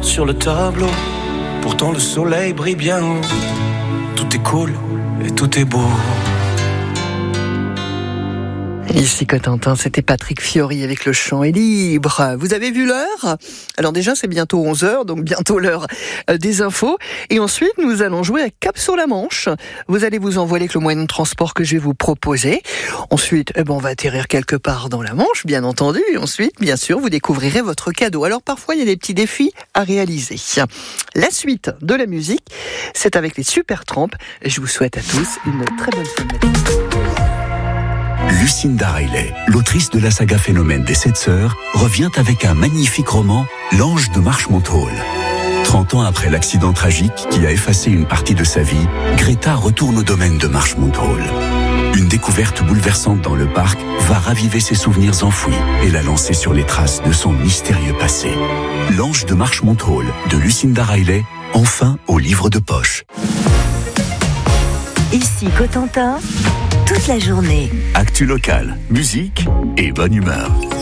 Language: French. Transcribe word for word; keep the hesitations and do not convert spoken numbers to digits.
sur le tableau. Pourtant le soleil brille bien haut. Tout est cool et tout est beau. Ici Cotentin, c'était Patrick Fiori avec le chant est libre. Vous avez vu l'heure ? Alors déjà c'est bientôt onze heures, donc bientôt l'heure des infos. Et ensuite nous allons jouer à Cap sur la Manche. Vous allez vous envoler avec le moyen de transport que je vais vous proposer. Ensuite, eh ben, on va atterrir quelque part dans la Manche, bien entendu. Et ensuite, bien sûr, vous découvrirez votre cadeau. Alors parfois il y a des petits défis à réaliser. La suite de la musique, c'est avec les Supertramp. Je vous souhaite à tous une très bonne fin de matinée. Lucinda Riley, l'autrice de la saga Phénomène des Sept Sœurs, revient avec un magnifique roman, L'Ange de Marchmont Hall. trente ans après l'accident tragique qui a effacé une partie de sa vie, Greta retourne au domaine de Marchmont Hall. Une découverte bouleversante dans le parc va raviver ses souvenirs enfouis et la lancer sur les traces de son mystérieux passé. L'Ange de Marchmont Hall de Lucinda Riley, enfin au livre de poche. Ici Cotentin, toute la journée. Actu local, musique et bonne humeur.